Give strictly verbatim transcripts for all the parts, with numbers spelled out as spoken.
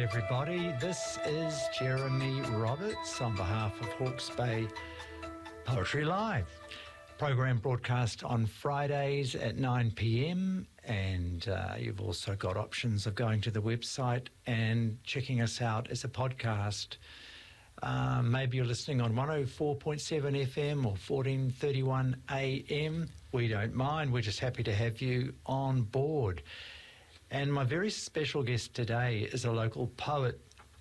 Hi everybody, this is Jeremy Roberts on behalf of Hawke's Bay Poetry Live. Program broadcast on Fridays at nine p m and uh, you've also got options of going to the website and checking us out as a podcast. Uh, maybe you're listening on one oh four point seven F M or fourteen thirty-one A M. We don't mind, we're just happy to have you on board. And my very special guest today is a local poet,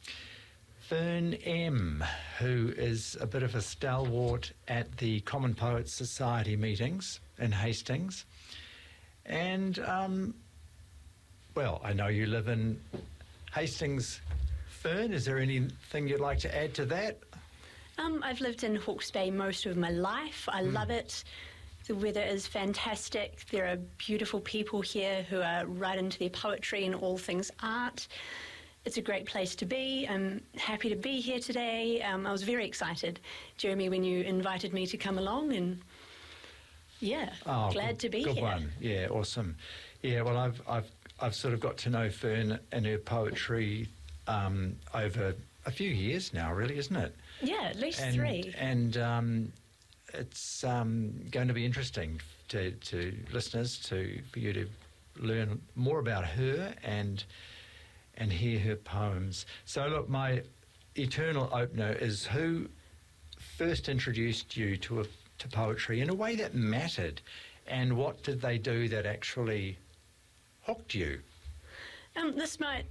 Fern M, who is a bit of a stalwart at the Common Poets Society meetings in Hastings. And, um, well, I know you live in Hastings. Fern, is there anything you'd like to add to that? Um, I've lived in Hawke's Bay most of my life. I mm. love it. The weather is fantastic. There are beautiful people here who are right into their poetry and all things art. It's a great place to be. I'm happy to be here today. Um, I was very excited, Jeremy, when you invited me to come along, and yeah, oh, glad good, to be good here. Good one. Yeah, awesome. Yeah, well, I've I've I've sort of got to know Fern and her poetry um, over a few years now, really, isn't it? Yeah, at least and, three. And um, it's um, going to be interesting to, to listeners to for you to learn more about her and and hear her poems. So, look, my eternal opener is who first introduced you to a, to poetry in a way that mattered, and what did they do that actually hooked you? Um, this might.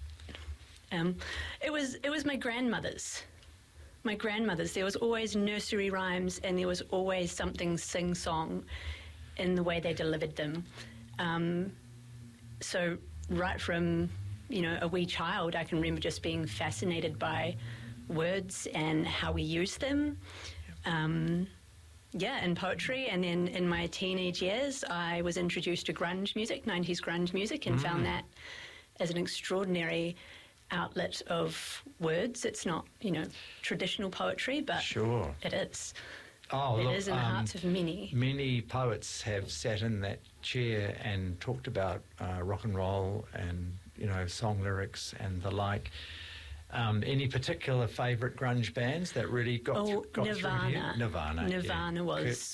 Um, it was it was my grandmother's. My grandmother's. There was always nursery rhymes, and there was always something sing-song in the way they delivered them. Um, so right from, you know, a wee child, I can remember just being fascinated by words and how we use them. Um, yeah, and poetry. And then in my teenage years, I was introduced to grunge music, nineties grunge music, and mm. found that as an extraordinary outlet of words. It's not, you know, traditional poetry, but sure. it is. Oh, it look, is in the um, hearts of many. Many poets have sat in that chair and talked about uh, rock and roll and, you know, song lyrics and the like. Um, any particular favourite grunge bands that really got, oh, th- got Nirvana. through you? Nirvana. Nirvana yeah. was